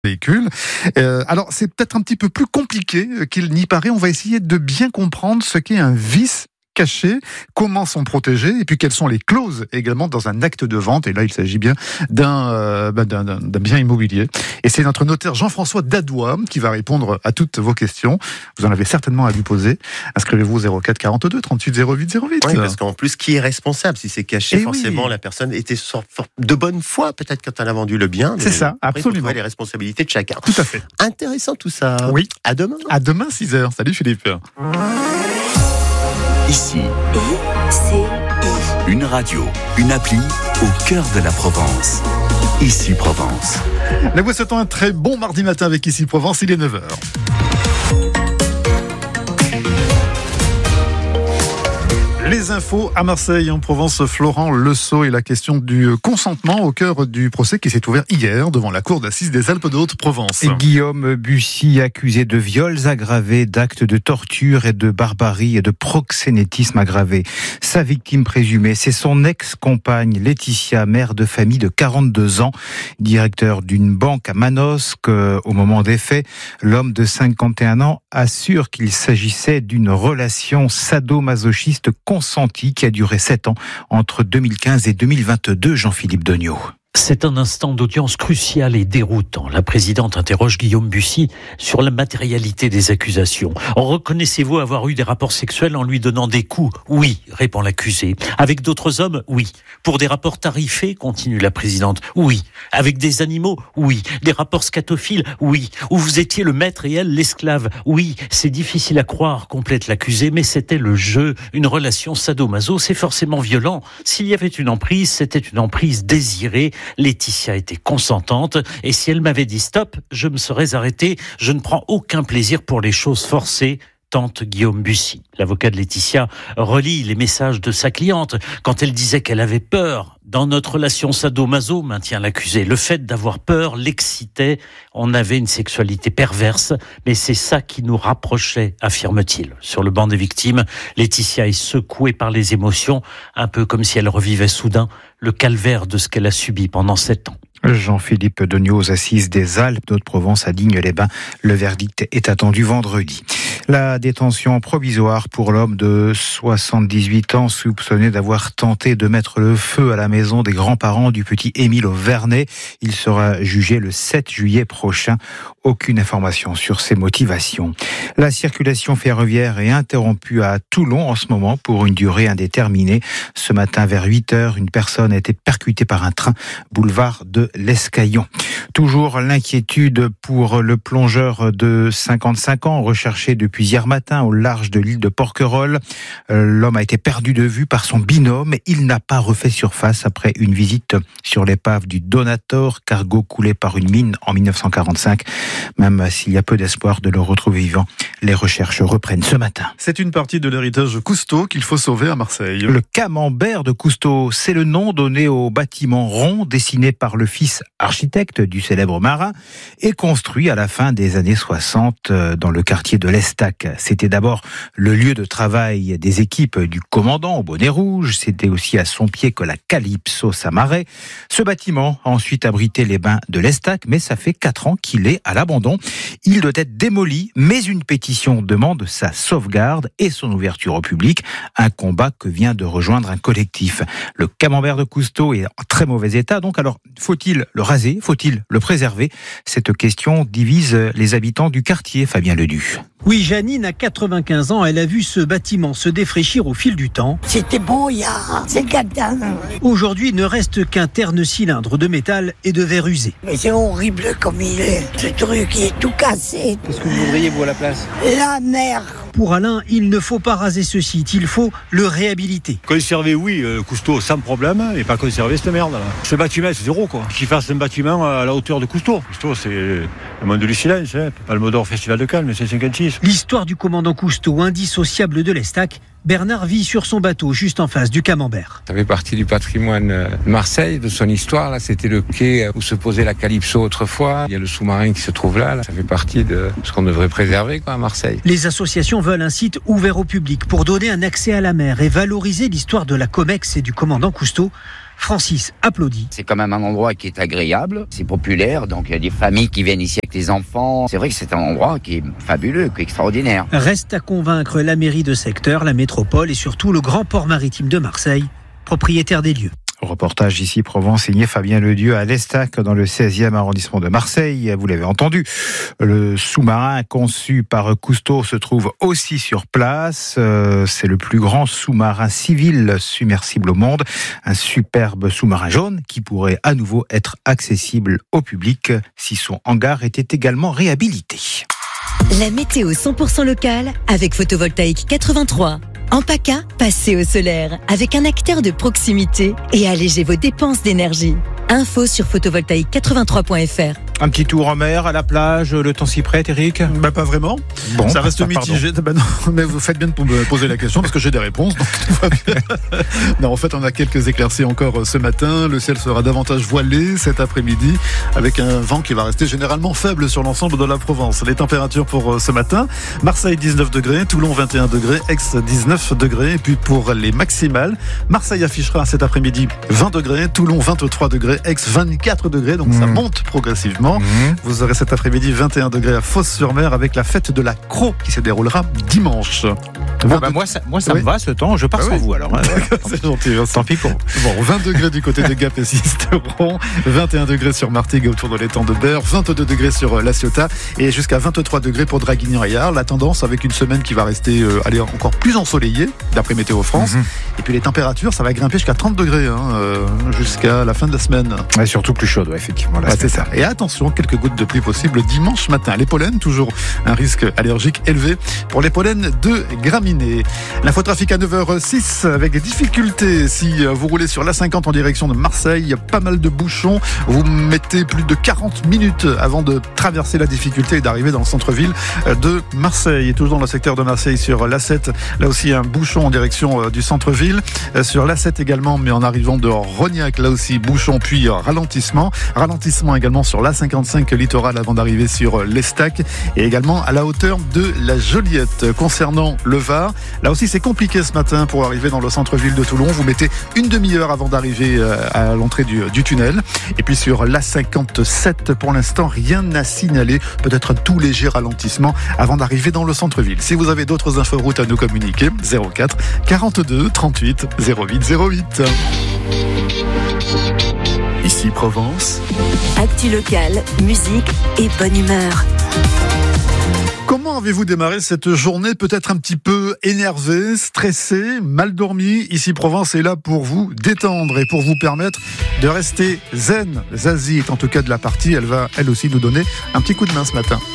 véhicule. Alors, c'est peut-être un petit peu plus compliqué qu'il n'y paraît. On va essayer de bien comprendre ce qu'est un vice caché, comment s'en protéger, et puis quelles sont les clauses également dans un acte de vente. Et là, il s'agit bien d'un bien immobilier. Et c'est notre notaire Jean-François Dadois qui va répondre à toutes vos questions. Vous en avez certainement à lui poser. Inscrivez-vous au 04 42 38 08 08. Oui, parce qu'en plus, qui est responsable si c'est caché? Forcément, la personne était de bonne foi, peut-être quand elle a vendu le bien. C'est ça, absolument. Il faut les responsabilités de chacun. Tout à fait. Intéressant tout ça. Oui. À demain. À demain, 6h. Salut Philippe. Ici, une radio, une appli au cœur de la Provence. Ici Provence. Nous vous souhaitons un très bon mardi matin avec Ici Provence, il est 9h. Les infos à Marseille, en Provence, Florent Lesault et la question du consentement au cœur du procès qui s'est ouvert hier devant la cour d'assises des Alpes de Haute-Provence. Guillaume Bussy, accusé de viols aggravés, d'actes de torture et de barbarie et de proxénétisme aggravé. Sa victime présumée, c'est son ex-compagne Laetitia, mère de famille de 42 ans, directeur d'une banque à Manosque. Au moment des faits, l'homme de 51 ans assure qu'il s'agissait d'une relation sadomasochiste consenti qui a duré 7 ans entre 2015 et 2022. Jean-Philippe Degnaud. C'est un instant d'audience crucial et déroutant. La présidente interroge Guillaume Bussy sur la matérialité des accusations. Reconnaissez-vous avoir eu des rapports sexuels en lui donnant des coups? Oui, répond l'accusé. Avec d'autres hommes? Oui. Pour des rapports tarifés? Continue la présidente. Oui. Avec des animaux? Oui. Des rapports scatophiles? Oui. Où vous étiez le maître et elle l'esclave? Oui. C'est difficile à croire, complète l'accusé, mais c'était le jeu. Une relation sadomaso, c'est forcément violent. S'il y avait une emprise, c'était une emprise désirée. Laetitia était consentante et si elle m'avait dit stop, je me serais arrêté. Je ne prends aucun plaisir pour les choses forcées, tente Guillaume Bussy. L'avocat de Laetitia relie les messages de sa cliente quand elle disait qu'elle avait peur. Dans notre relation sadomaso, maintient l'accusé, le fait d'avoir peur l'excitait. On avait une sexualité perverse, mais c'est ça qui nous rapprochait, affirme-t-il. Sur le banc des victimes, Laetitia est secouée par les émotions, un peu comme si elle revivait soudain le calvaire de ce qu'elle a subi pendant 7 ans. Jean-Philippe Degnaud aux assises des Alpes d'Haute-Provence à Digne-les-Bains. Le verdict est attendu vendredi. La détention provisoire pour l'homme de 78 ans soupçonné d'avoir tenté de mettre le feu à la maison des grands-parents du petit Émile au Vernet. Il sera jugé le 7 juillet prochain. Aucune information sur ses motivations. La circulation ferroviaire est interrompue à Toulon en ce moment pour une durée indéterminée. Ce matin vers 8h, une personne a été percutée par un train boulevard de l'Escaillon. Toujours l'inquiétude pour le plongeur de 55 ans recherché depuis hier matin au large de l'île de Porquerolles. L'homme a été perdu de vue par son binôme. Il n'a pas refait surface après une visite sur l'épave du Donator, cargo coulé par une mine en 1945. Même s'il y a peu d'espoir de le retrouver vivant, les recherches reprennent ce matin. C'est une partie de l'héritage Cousteau qu'il faut sauver à Marseille. Le camembert de Cousteau, c'est le nom donné au bâtiment rond dessiné par le fils architecte du célèbre marin et construit à la fin des années 60 dans le quartier de l'Estac. C'était d'abord le lieu de travail des équipes du commandant au bonnet rouge. C'était aussi à son pied que la Calypso s'amarrait. Ce bâtiment a ensuite abrité les bains de l'Estac, mais ça fait 4 ans qu'il est à l'abandon. Il doit être démoli, mais une pétition demande sa sauvegarde et son ouverture au public. Un combat que vient de rejoindre un collectif. Le camembert de Cousteau est en très mauvais état, donc alors faut-il le raser? Faut-il le préserver? Cette question divise les habitants du quartier, Fabien Ledu. Oui, Janine a 95 ans, elle a vu ce bâtiment se défraîchir au fil du temps. C'était beau il y a 50 ans. Aujourd'hui, il ne reste qu'un terne cylindre de métal et de verre usé. Mais c'est horrible comme il est. Ce truc, il est tout cassé. Qu'est-ce que vous voudriez, vous, à la place? La mer. Pour Alain, il ne faut pas raser ce site, il faut le réhabiliter. Conserver, oui, Cousteau sans problème, et pas conserver cette merde là. Ce bâtiment, c'est zéro quoi. Qu'il fasse un bâtiment à la hauteur de Cousteau. Cousteau, c'est le monde du silence, pas le Modor Festival de Cannes, mais c'est 56. L'histoire du commandant Cousteau, indissociable de l'Estac. Bernard vit sur son bateau, juste en face du camembert. Ça fait partie du patrimoine de Marseille, de son histoire. Là, c'était le quai où se posait la Calypso autrefois. Il y a le sous-marin qui se trouve là. Ça fait partie de ce qu'on devrait préserver à Marseille. Les associations veulent un site ouvert au public pour donner un accès à la mer et valoriser l'histoire de la COMEX et du commandant Cousteau. Francis applaudit. C'est quand même un endroit qui est agréable, c'est populaire, donc il y a des familles qui viennent ici avec les enfants. C'est vrai que c'est un endroit qui est fabuleux, qui est extraordinaire. Reste à convaincre la mairie de secteur, la métropole et surtout le grand port maritime de Marseille, propriétaire des lieux. Reportage ici Provence signé Fabien Ledieu à l'Estac dans le 16e arrondissement de Marseille. Vous l'avez entendu, le sous-marin conçu par Cousteau se trouve aussi sur place. C'est le plus grand sous-marin civil submersible au monde. Un superbe sous-marin jaune qui pourrait à nouveau être accessible au public si son hangar était également réhabilité. La météo 100% locale avec Photovoltaïque 83. En PACA, passez au solaire avec un acteur de proximité et allégez vos dépenses d'énergie. Info sur photovoltaïque83.fr. Un petit tour en mer, à la plage, le temps s'y prête, Eric ? Pas vraiment. Bon, ça reste mitigé. Non, mais vous faites bien de me poser la question parce que j'ai des réponses. Donc tout va bien. Non, en fait, on a quelques éclaircies encore ce matin. Le ciel sera davantage voilé cet après-midi avec un vent qui va rester généralement faible sur l'ensemble de la Provence. Les températures pour ce matin, Marseille 19 degrés, Toulon 21 degrés, Aix 19 degrés. Et puis pour les maximales, Marseille affichera cet après-midi 20 degrés, Toulon 23 degrés, Aix 24 degrés. Donc ça monte progressivement. Vous aurez cet après-midi 21 degrés à Fos-sur-Mer avec la fête de la Croix qui se déroulera dimanche. Bon, moi ça me va ce temps, je pars sans vous alors. C'est gentil. Tant pis pour vous. Bon, 20 degrés du côté de Gap et Sisteron, 21 degrets sur Martigues autour de l'étang de Berre, 22 degrés sur La Ciotat et jusqu'à 23 degrés pour Draguignan et Arles. La tendance avec une semaine qui va rester encore plus ensoleillée d'après Météo France. Et puis les températures, ça va grimper jusqu'à 30 degrés jusqu'à la fin de la semaine. Ouais, surtout plus chaude, effectivement. C'est ça. Et attention, quelques gouttes de pluie possibles dimanche matin. Les pollens, toujours un risque allergique élevé pour les pollens de graminées. L'infotrafic à 9h06 avec des difficultés. Si vous roulez sur l'A50 en direction de Marseille, il y a pas mal de bouchons. Vous mettez plus de 40 minutes avant de traverser la difficulté et d'arriver dans le centre-ville de Marseille. Et toujours dans le secteur de Marseille sur l'A7, là aussi un bouchon en direction du centre-ville. Sur l'A7 également, mais en arrivant de Rognac, là aussi bouchon puis ralentissement. Ralentissement également sur l'A55 littoral avant d'arriver sur l'Estac et également à la hauteur de la Joliette. Concernant le Var, là aussi c'est compliqué ce matin pour arriver dans le centre-ville de Toulon. Vous mettez une demi-heure avant d'arriver à l'entrée du tunnel. Et puis sur l'A57, pour l'instant, rien à signaler. Peut-être un tout léger ralentissement avant d'arriver dans le centre-ville. Si vous avez d'autres inforoutes à nous communiquer, 04 42 38 08 08. Ici Provence. Actu locale, musique et bonne humeur. Comment avez-vous démarré cette journée peut-être un petit peu énervé, stressé, mal dormi ? Ici Provence est là pour vous détendre et pour vous permettre de rester zen. Zazie est en tout cas de la partie, elle va elle aussi nous donner un petit coup de main ce matin.